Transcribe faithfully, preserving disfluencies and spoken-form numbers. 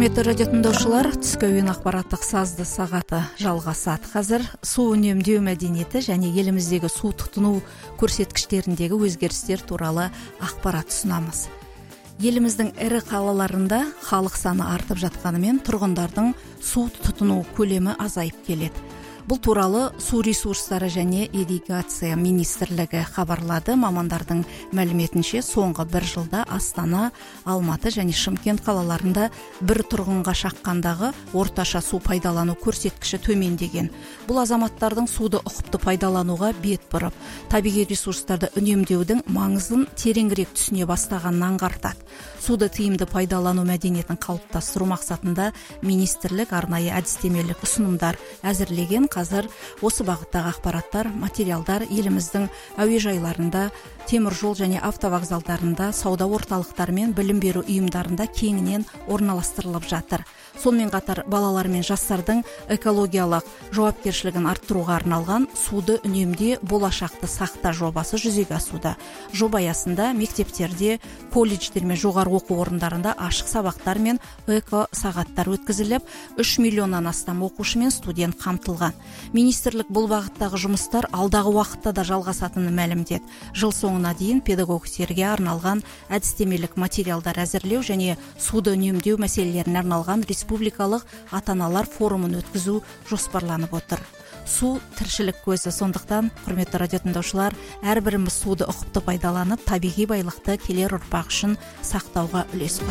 Құрметті радио тыңдаушылар, түскі ойын ақпараттық сазды сағаты жалғасады. Қазір су үнемдеу мәдениеті және еліміздегі су тұтыну көрсеткіштеріндегі өзгерістер туралы ақпарат ұсынамыз. Еліміздің ірі қалаларында халық саны артып жатқанымен тұрғындардың су тұтыну көлемі азайып келеді. Бұл туралы су ресурстары және ирригация министрлігі хабарлады. Мамандардың мәліметінше соңғы бір жылда Астана, Алматы және Шымкент қалаларында бір тұрғынға шаққандағы орташа су пайдалану көрсеткіші төмендеген. Бұл азаматтардың суды ұқыпты пайдалануға бет бұрып, табиғи ресурстарды үнемдеудің маңызын тереңірек түсіне бастағанын аңғартады. Суды тиімді пайдалану мәдениетін қалыптастыру мақсатында министрлік арнайы әдістемелік ұсынымдар әзірлеген. Қазір осы бағыттағы ақпараттар, материалдар еліміздің әуежайларында, темір жол және автовокзалдарында, сауда орталықтары мен білім беру ұйымдарында кеңінен орналастырылып жатыр. Сонымен қатар балалар мен жастардың экологиялық жауапкершілігін арттыруға арналған суды үнемде болашақты сақта жобасы жүзеге асуда. Жоба аясында мектептерде, колледждер мен жоғары оқу орындарында ашық сабақтар мен эко сағаттар өткізіліп, үш миллионнан астам оқушы мен студент қамтылған. Министрлік бұл бағыттағы жұмыстар алдағы уақытта да жалғасатынын мәлімдеді. Жыл соңына дейін педагогтерге арналған әдістемелік материалдар әзірлеу және суды үнемдеу мәселелеріне арналған республикалық ата-аналар форумын өткізу жоспарланып отыр. Су тіршілік көзі, сондықтан, құрметті радио тыңдаушылар, әрбіріміз суды ұқыпты пайдаланып, табиғи байлықты келер ұрпақ үшін сақтауға үлес қосайық.